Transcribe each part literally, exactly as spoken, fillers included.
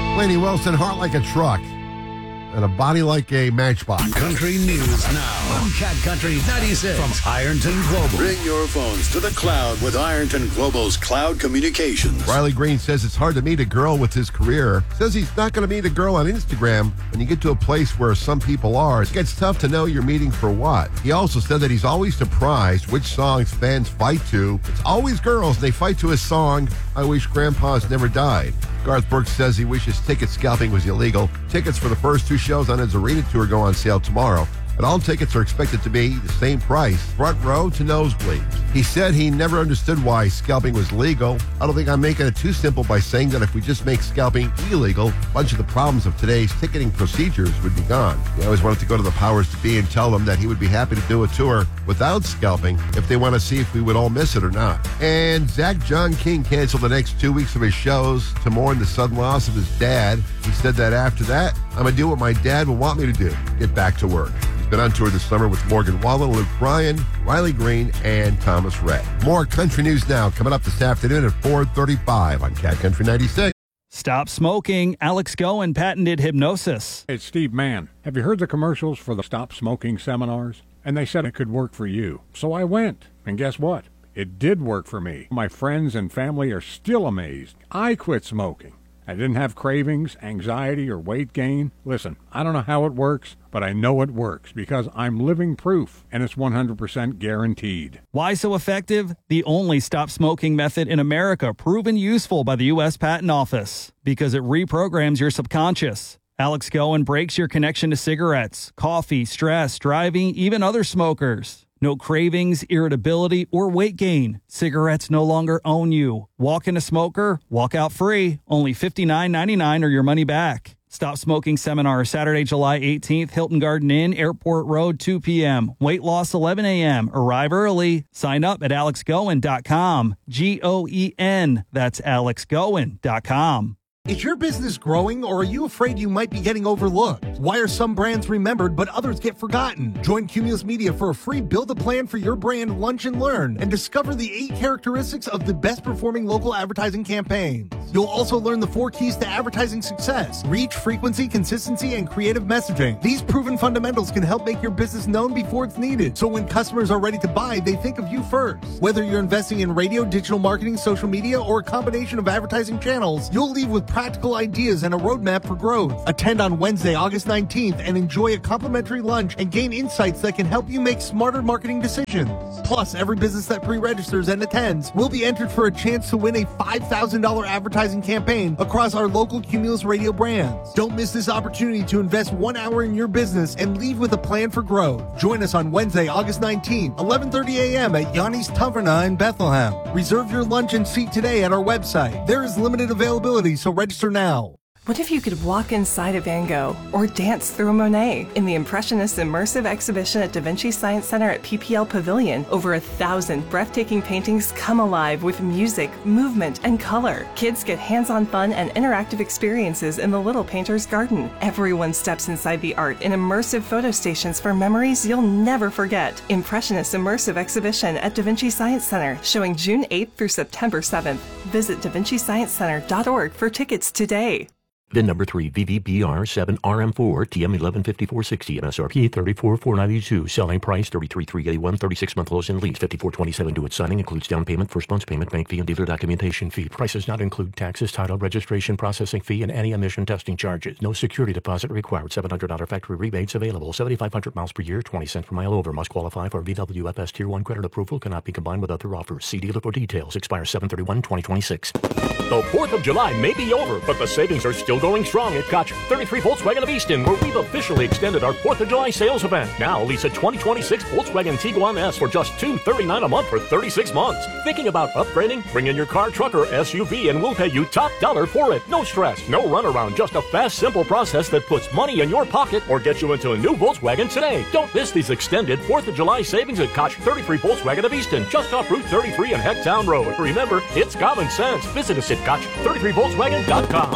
Lainey Wilson, heart like a truck and a body like a matchbox. Country News Now on Cat Country ninety-six from Ironton Global. Bring your phones to the cloud with Ironton Global's Cloud Communications. Riley Green says it's hard to meet a girl with his career. Says he's not going to meet a girl on Instagram. When you get to a place where some people are, it gets tough to know you're meeting for what. He also said that he's always surprised which songs fans fight to. It's always girls. They fight to his song, I Wish Grandpa's Never Died. Garth Brooks says he wishes ticket scalping was illegal. Tickets for the first two shows on his arena tour go on sale tomorrow. But all tickets are expected to be the same price, front row to nosebleeds. He said he never understood why scalping was legal. I don't think I'm making it too simple by saying that if we just make scalping illegal, a bunch of the problems of today's ticketing procedures would be gone. He always wanted to go to the powers to be and tell them that he would be happy to do a tour without scalping if they want to see if we would all miss it or not. And Zach John King canceled the next two weeks of his shows to mourn the sudden loss of his dad. He said that after that, I'm going to do what my dad will want me to do, get back to work. Been on tour this summer with Morgan Wallen, Luke Bryan, Riley Green, and Thomas Rhett. More country news now coming up this afternoon at four thirty-five on Cat Country ninety-six. Stop smoking. Alex Goen patented hypnosis. It's Steve Mann. Have you heard the commercials for the Stop Smoking seminars? And they said it could work for you. So I went. And guess what? It did work for me. My friends and family are still amazed. I quit smoking. I didn't have cravings, anxiety, or weight gain. Listen, I don't know how it works, but I know it works because I'm living proof, and it's one hundred percent guaranteed. Why so effective? The only stop smoking method in America proven useful by the U S Patent Office because it reprograms your subconscious. Alex Goen breaks your connection to cigarettes, coffee, stress, driving, even other smokers. No cravings, irritability, or weight gain. Cigarettes no longer own you. Walk in a smoker, walk out free. Only fifty-nine ninety-nine or your money back. Stop Smoking Seminar, Saturday, July eighteenth, Hilton Garden Inn, Airport Road, two p.m. Weight loss, eleven a.m. Arrive early. Sign up at alex goen dot com. G O E N. That's alex goen dot com. Is your business growing, or are you afraid you might be getting overlooked? Why are some brands remembered but others get forgotten? Join Cumulus Media for a free Build a Plan for Your Brand Lunch and Learn and discover the eight characteristics of the best performing local advertising campaigns. You'll also learn the four keys to advertising success: reach, frequency, consistency, and creative messaging. These proven fundamentals can help make your business known before it's needed, so when customers are ready to buy, they think of you first. Whether you're investing in radio, digital marketing, social media, or a combination of advertising channels, you'll leave with practical ideas and a roadmap for growth. Attend on Wednesday, August nineteenth, and enjoy a complimentary lunch and gain insights that can help you make smarter marketing decisions. Plus, every business that pre-registers and attends will be entered for a chance to win a five thousand dollars advertising campaign across our local Cumulus Radio brands. Don't miss this opportunity to invest one hour in your business and leave with a plan for growth. Join us on Wednesday, August nineteenth, eleven thirty a.m. at Yanni's Taverna in Bethlehem. Reserve your lunch and seat today at our website. There is limited availability, so register now. What if you could walk inside a Van Gogh or dance through a Monet? In the Impressionist Immersive Exhibition at Da Vinci Science Center at P P L Pavilion, over a thousand breathtaking paintings come alive with music, movement, and color. Kids get hands-on fun and interactive experiences in the Little Painter's Garden. Everyone steps inside the art in immersive photo stations for memories you'll never forget. Impressionist Immersive Exhibition at Da Vinci Science Center, showing June eighth through September seventh. Visit da vinci science center dot org for tickets today. VIN number three, V V B R seven R M four, T M eleven fifty-four sixty, M S R P thirty-four thousand four hundred ninety-two, selling price thirty-three thousand three hundred eighty-one, thirty-six month loans and lease, fifty-four twenty-seven due at signing, includes down payment, first month's payment, bank fee, and dealer documentation fee. Price does not include taxes, title, registration, processing fee, and any emission testing charges. No security deposit required. seven hundred dollars factory rebates available. seventy-five hundred miles per year, twenty cents per mile over. Must qualify for V W F S Tier one credit approval. Cannot be combined with other offers. See dealer for details. Expires seven thirty-one twenty twenty-six. The fourth of July may be over, but the savings are still going strong at Koch thirty-three Volkswagen of Easton, where we've officially extended our fourth of July sales event. Now lease a twenty twenty-six Volkswagen Tiguan S for just two hundred thirty-nine dollars a month for thirty-six months. Thinking about upgrading? Bring in your car, truck, or S U V and we'll pay you top dollar for it. No stress, no runaround, just a fast, simple process that puts money in your pocket or gets you into a new Volkswagen today. Don't miss these extended fourth of July savings at Koch thirty-three Volkswagen of Easton, just off Route thirty-three and Hecktown Road. Remember, it's common sense. Visit us at Koch thirty-three Volkswagen dot com.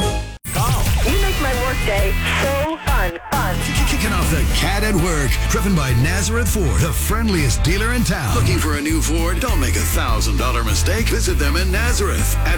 You make my workday so fun, fun. Kicking off the Cat at Work, driven by Nazareth Ford, the friendliest dealer in town. Looking for a new Ford? Don't make a one thousand dollars mistake. Visit them in Nazareth at